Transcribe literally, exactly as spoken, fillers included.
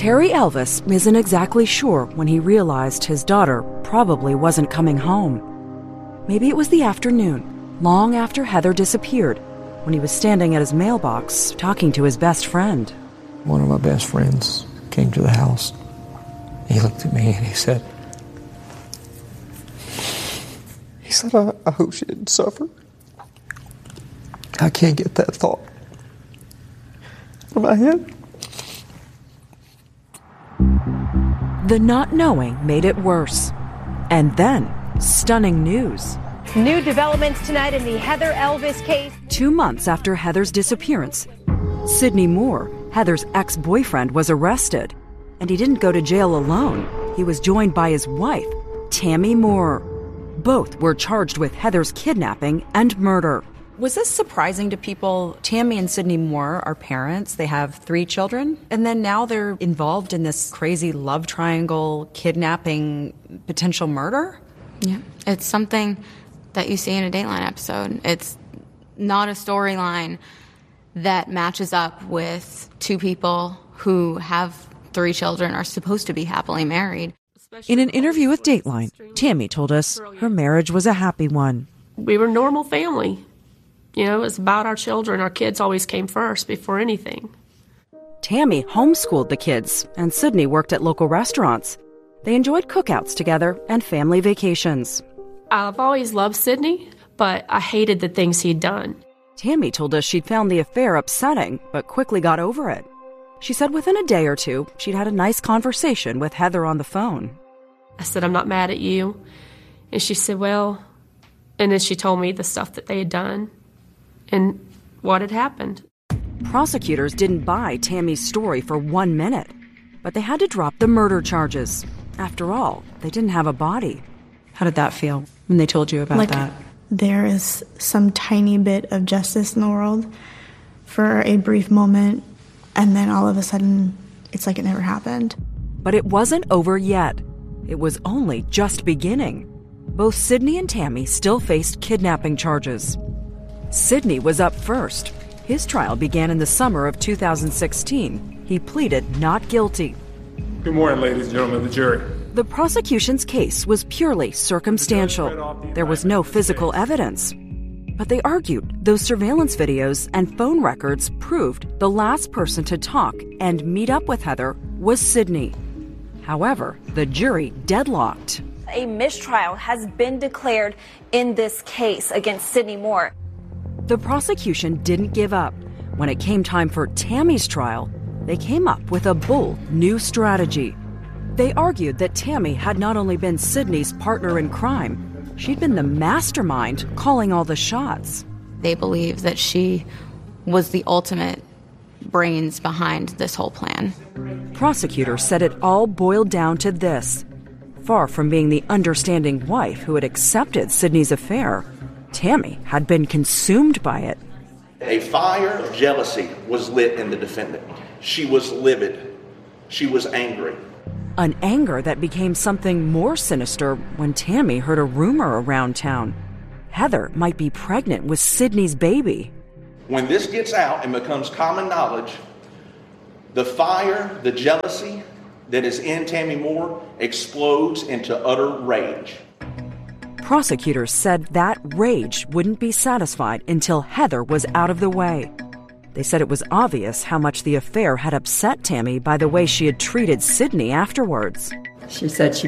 Terry Elvis isn't exactly sure when he realized his daughter probably wasn't coming home. Maybe it was the afternoon, long after Heather disappeared, when he was standing at his mailbox talking to his best friend. One of my best friends came to the house. He looked at me and he said, he said, I, I hope she didn't suffer. I can't get that thought out of my head. The not knowing made it worse. And then, stunning news. New developments tonight in the Heather Elvis case. Two months after Heather's disappearance, Sidney Moore, Heather's ex-boyfriend, was arrested. And he didn't go to jail alone. He was joined by his wife, Tammy Moore. Both were charged with Heather's kidnapping and murder. Was this surprising to people? Tammy and Sidney Moore are parents. They have three children. And then now they're involved in this crazy love triangle, kidnapping, potential murder? Yeah, it's something that you see in a Dateline episode. It's not a storyline that matches up with two people who have three children, are supposed to be happily married. In an interview with Dateline, Tammy told us her marriage was a happy one. We were a normal family. You know, it was about our children. Our kids always came first before anything. Tammy homeschooled the kids, and Sidney worked at local restaurants. They enjoyed cookouts together and family vacations. I've always loved Sidney, but I hated the things he'd done. Tammy told us she'd found the affair upsetting, but quickly got over it. She said within a day or two, she'd had a nice conversation with Heather on the phone. I said, I'm not mad at you. And she said, well, and then she told me the stuff that they had done and what had happened. Prosecutors didn't buy Tammy's story for one minute, but they had to drop the murder charges. After all, they didn't have a body. How did that feel when they told you about like, that? There is some tiny bit of justice in the world for a brief moment, and then all of a sudden, it's like it never happened. But it wasn't over yet. It was only just beginning. Both Sidney and Tammy still faced kidnapping charges. Sidney was up first. His trial began in the summer of two thousand sixteen. He pleaded not guilty. Good morning, ladies and gentlemen of the jury. The prosecution's case was purely circumstantial. There was no physical evidence. But they argued those surveillance videos and phone records proved the last person to talk and meet up with Heather was Sidney. However, the jury deadlocked. A mistrial has been declared in this case against Sidney Moore. The prosecution didn't give up. When it came time for Tammy's trial, they came up with a bold new strategy. They argued that Tammy had not only been Sidney's partner in crime, she'd been the mastermind calling all the shots. They believe that she was the ultimate brains behind this whole plan. Prosecutors said it all boiled down to this. Far from being the understanding wife who had accepted Sidney's affair, Tammy had been consumed by it. A fire of jealousy was lit in the defendant. She was livid. She was angry. An anger that became something more sinister when Tammy heard a rumor around town. Heather might be pregnant with Sidney's baby. When this gets out and becomes common knowledge, the fire, the jealousy that is in Tammy Moore explodes into utter rage. Prosecutors said that rage wouldn't be satisfied until Heather was out of the way. They said it was obvious how much the affair had upset Tammy by the way she had treated Sidney afterwards. She said she